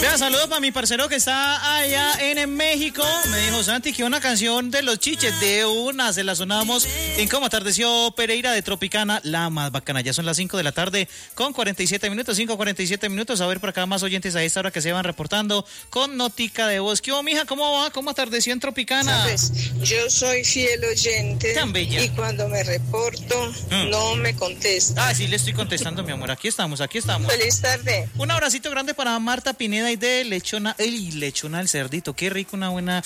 Vea, saludos para mi parcero que está allá en México. Me dijo, Santi, que una canción de los Chiches, de una, se la sonamos en Cómo Atardeció Pereira de Tropicana, la más bacana. Ya son las 5 de la tarde con 47 minutos, 5:47 minutos. A ver por acá más oyentes a esta hora que se van reportando con notica de voz. ¿Qué hubo, mija? ¿Cómo va? ¿Cómo atardeció en Tropicana? Sabes, yo soy fiel oyente. Tan bella. Y cuando me reporto, no me contesta. Ah, sí, le estoy contestando, mi amor. Aquí estamos, aquí estamos. Feliz tarde. Un abracito grande para Marta Pineda y de lechona. ¡Ey, lechona al cerdito! Qué rico, una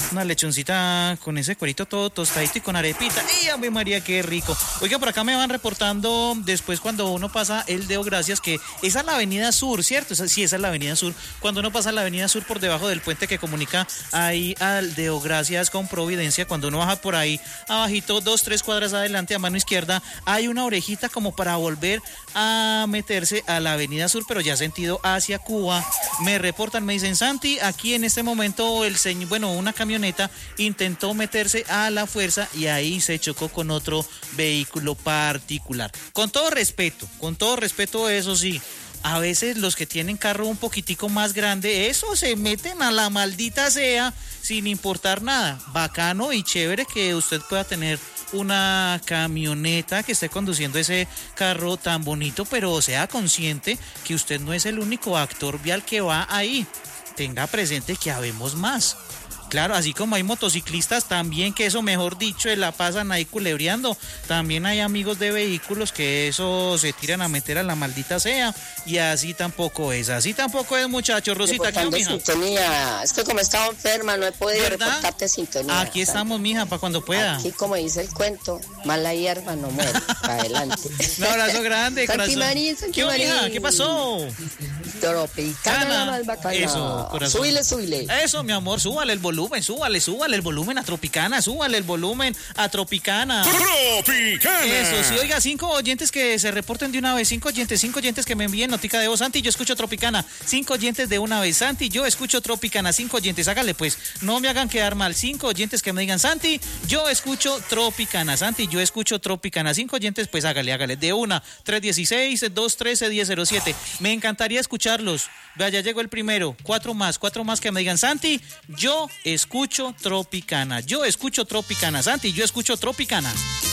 lechoncita con ese cuerito todo tostadito y con arepita. ¡Ey, Ave María, qué rico! Oiga, por acá me van reportando después cuando uno pasa el Deo Gracias, que esa es la avenida sur, ¿cierto? Sí, esa es la avenida sur. Cuando uno pasa la avenida sur por debajo del puente que comunica ahí al Deo Gracias con Providencia, cuando uno baja por ahí abajito, 2-3 cuadras adelante a mano izquierda, hay una orejita como para volver a meterse a la avenida sur, pero ya sentido hacia Cuba. Me reportan, me dicen, Santi, aquí en este momento una camioneta intentó meterse a la fuerza y ahí se chocó con otro vehículo particular. Con todo respeto, eso sí, a veces los que tienen carro un poquitico más grande, eso se meten a la maldita sea sin importar nada. Bacano y chévere que usted pueda tener una camioneta que esté conduciendo ese carro tan bonito, pero sea consciente que usted no es el único actor vial que va ahí. Tenga presente que habemos más. Claro, así como hay motociclistas también que eso, mejor dicho, la pasan ahí culebreando. También hay amigos de vehículos que eso se tiran a meter a la maldita sea. Y así tampoco es, muchachos. Rosita, ¿qué, mija? Sintonía. Es que como estaba enferma, no he podido reportarte sintonía. Aquí estamos, mija, para cuando pueda. Aquí, como dice el cuento, mala hierba no muere. Adelante. Un abrazo grande, corazón. Santi Marín. ¿Qué pasó? Tropicana, la más bacana. Eso, corazón. Súbile. Eso, mi amor, súbale el volumen, súbale el volumen a Tropicana, súbale el volumen a Tropicana. ¡Tropicana! Eso, sí, oiga, 5 oyentes que se reporten de una vez, 5 oyentes que me envíen notica de voz. Santi, yo escucho Tropicana. 5 oyentes de una vez. Santi, yo escucho Tropicana. 5 oyentes, hágale pues, no me hagan quedar mal. 5 oyentes que me digan, Santi, yo escucho Tropicana. Santi, yo escucho Tropicana. 5 oyentes, pues hágale. De una, 316-213-1007. Me encantaría escucharlos. Vea, ya llegó el primero. 4 más que me digan, Santi, yo escucho Tropicana. Santi, yo escucho Tropicana.